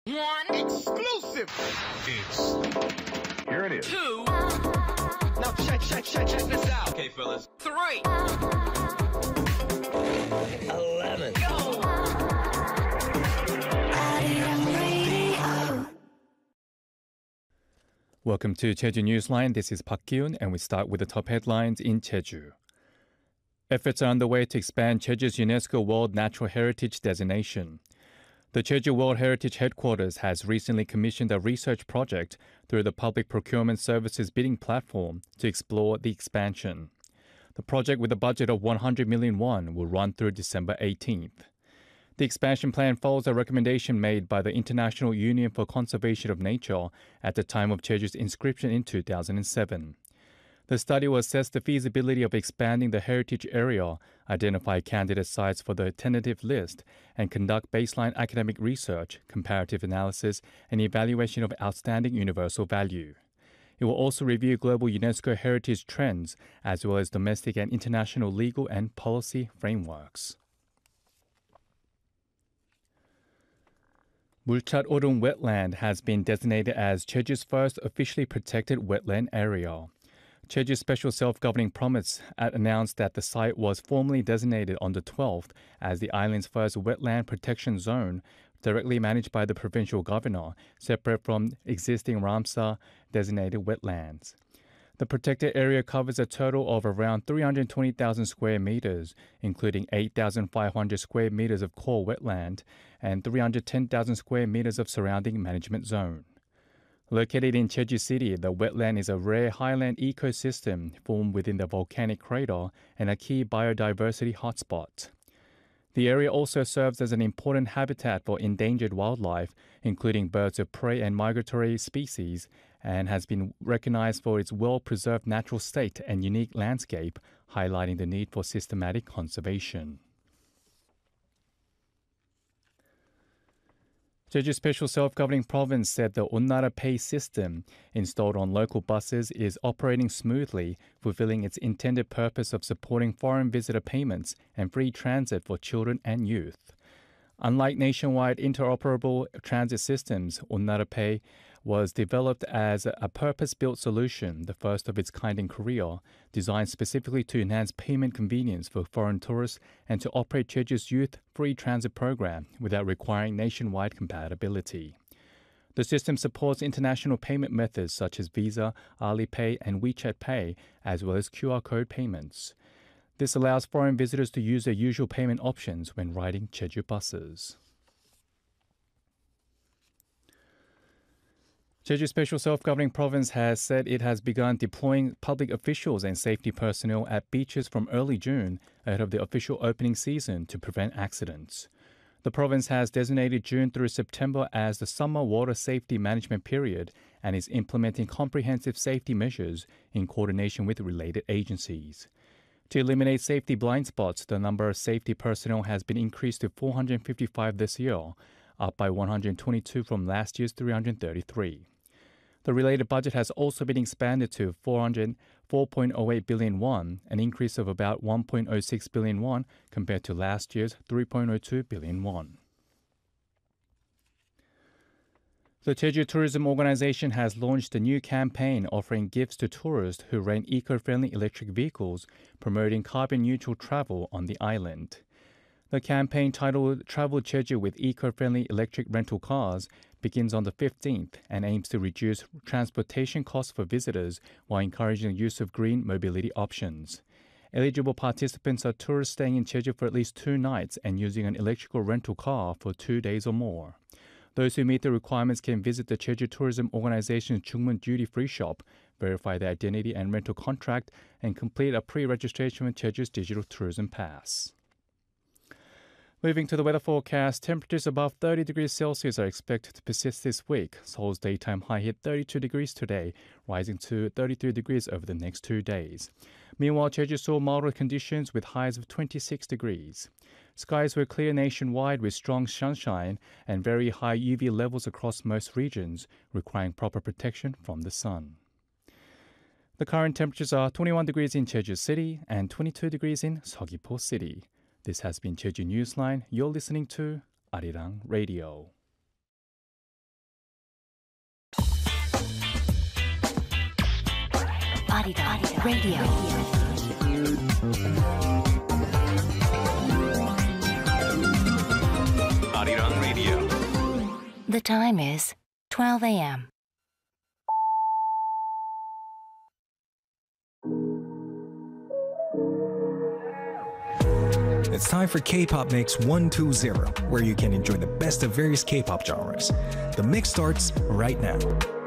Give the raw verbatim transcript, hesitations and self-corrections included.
One exclusive. It's here it is. Two. Now check, check, check, check this out. Okay, fellas. Three. Eleven. Go. Welcome to Jeju Newsline. This is Park Kyun, and we start with the top headlines in Jeju. Efforts are underway to expand Jeju's UNESCO World Natural Heritage designation. The Jeju World Heritage Headquarters has recently commissioned a research project through the Public Procurement Services bidding platform to explore the expansion. The project, with a budget of one hundred million won, will run through December eighteenth. The expansion plan follows a recommendation made by the International Union for Conservation of Nature at the time of Jeju's inscription in two thousand seven. The study will assess the feasibility of expanding the heritage area, identify candidate sites for the tentative list, and conduct baseline academic research, comparative analysis, and evaluation of outstanding universal value. It will also review global UNESCO heritage trends, as well as domestic and international legal and policy frameworks. Mulchat Orung Wetland has been designated as Jeju's first officially protected wetland area. Jeju's Special Self-Governing Province announced that the site was formally designated on the twelfth as the island's first wetland protection zone, directly managed by the provincial governor, separate from existing Ramsar designated wetlands. The protected area covers a total of around three hundred twenty thousand square meters, including eight thousand five hundred square meters of core wetland and three hundred ten thousand square meters of surrounding management zone. Located in Jeju City, the wetland is a rare highland ecosystem formed within the volcanic crater and a key biodiversity hotspot. The area also serves as an important habitat for endangered wildlife, including birds of prey and migratory species, and has been recognized for its well-preserved natural state and unique landscape, highlighting the need for systematic conservation. Jeju Special Self-Governing Province said the Onnara Pay system installed on local buses is operating smoothly, fulfilling its intended purpose of supporting foreign visitor payments and free transit for children and youth. Unlike nationwide interoperable transit systems, Onnara Pay was developed as a purpose-built solution, the first of its kind in Korea, designed specifically to enhance payment convenience for foreign tourists and to operate Jeju's youth free transit program without requiring nationwide compatibility. The system supports international payment methods such as Visa, Alipay, and WeChat Pay, as well as Q R code payments. This allows foreign visitors to use their usual payment options when riding Jeju buses. Jeju Special Self-Governing Province has said it has begun deploying public officials and safety personnel at beaches from early June ahead of the official opening season to prevent accidents. The province has designated June through September as the summer water safety management period and is implementing comprehensive safety measures in coordination with related agencies. To eliminate safety blind spots, the number of safety personnel has been increased to four hundred fifty-five this year, up by one hundred twenty-two from last year's three hundred thirty-three. The related budget has also been expanded to four hundred four point zero eight billion won, an increase of about one point zero six billion won compared to last year's three point zero two billion won. The Jeju Tourism Organization has launched a new campaign offering gifts to tourists who rent eco-friendly electric vehicles, promoting carbon-neutral travel on the island. The campaign, titled Travel Jeju with Eco-Friendly Electric Rental Cars, begins on the fifteenth and aims to reduce transportation costs for visitors while encouraging the use of green mobility options. Eligible participants are tourists staying in Jeju for at least two nights and using an electrical rental car for two days or more. Those who meet the requirements can visit the Jeju Tourism Organization's Jungmun duty-free shop, verify their identity and rental contract, and complete a pre-registration with Jeju's Digital Tourism Pass. Moving to the weather forecast, temperatures above thirty degrees Celsius are expected to persist this week. Seoul's daytime high hit thirty-two degrees today, rising to thirty-three degrees over the next two days. Meanwhile, Jeju saw milder conditions with highs of twenty-six degrees. Skies were clear nationwide with strong sunshine and very high U V levels across most regions, requiring proper protection from the sun. The current temperatures are twenty-one degrees in Jeju City and twenty-two degrees in Seogwipo City. This has been Jeju Newsline. You're listening to Arirang Radio. Arirang Radio. Arirang Radio. The time is twelve a.m. It's time for K-Pop Mix one two zero, where you can enjoy the best of various K-pop genres. The mix starts right now.